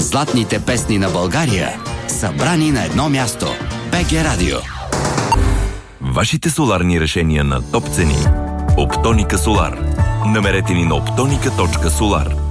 Златните песни на България, събрани на едно място. БГ Радио. Вашите соларни решения на топ цени. Оптоника Солар. Намерете ни на optonica.solar.